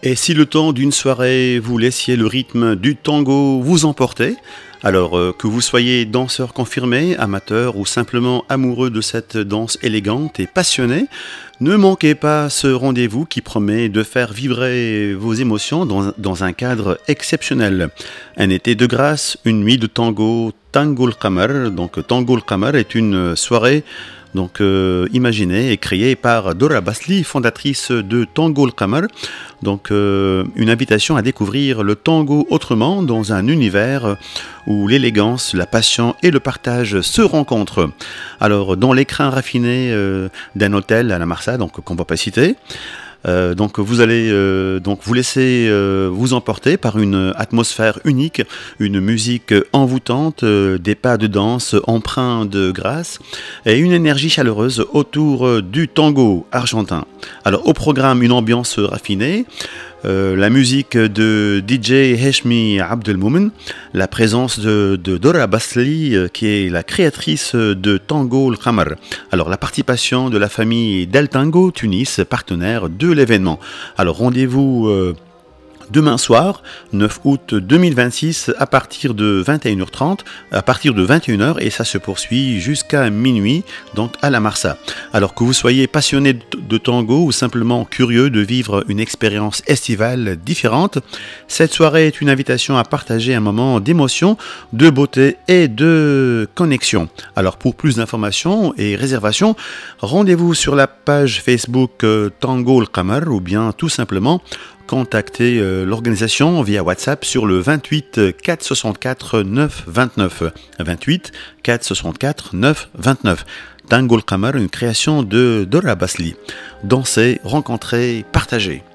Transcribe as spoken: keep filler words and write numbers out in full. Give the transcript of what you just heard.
Et si le temps d'une soirée vous laissiez le rythme du tango vous emporter, alors euh, que vous soyez danseur confirmé, amateur ou simplement amoureux de cette danse élégante et passionnée, ne manquez pas ce rendez-vous qui promet de faire vibrer vos émotions dans, dans un cadre exceptionnel. Un été de grâce, une nuit de tango, Tango el Qamar. Donc Tango el Qamar est une soirée donc euh, imaginée et créée par Dora Basli, fondatrice de Tango el Qamar. Donc euh, une invitation à découvrir le tango autrement dans un univers où l'élégance, la passion et le partage se rencontrent. Alors dans l'écrin raffiné euh, d'un hôtel à la Marsa, donc qu'on ne va pas citer, Euh, donc vous allez euh, donc vous laisser euh, vous emporter par une atmosphère unique, une musique envoûtante, euh, des pas de danse empreints de grâce et une énergie chaleureuse autour du tango argentin. Alors au programme, une ambiance raffinée, Euh, la musique de D J Heshmi Abdelmoumen, la présence de, de Dora Basli, euh, qui est la créatrice de Tango el Qamar. Alors la participation de la famille Del Tango Tunis, partenaire de l'événement. Alors rendez-vous euh, demain soir, neuf août deux mille vingt-six, à partir de vingt et une heures trente, à partir de vingt et une heures, et ça se poursuit jusqu'à minuit, donc à la Marsa. Alors que vous soyez passionné de tango ou simplement curieux de vivre une expérience estivale différente, cette soirée est une invitation à partager un moment d'émotion, de beauté et de connexion. Alors pour plus d'informations et réservations, rendez-vous sur la page Facebook euh, Tango el Qamar ou bien tout simplement contactez euh, l'organisation via WhatsApp sur le vingt-huit quatre cent soixante-quatre neuf vingt-neuf. vingt-huit quatre cent soixante-quatre neuf vingt-neuf. Tango el Qamar, une création de Dora Basli. Dansez, rencontrez, partagez.